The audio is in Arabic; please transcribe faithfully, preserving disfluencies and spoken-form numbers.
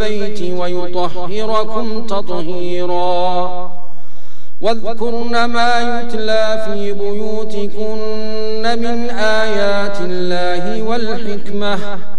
البيت ويطهركم تطهيرا واذكرن ما يتلى في بيوتكن من آيات الله والحكمة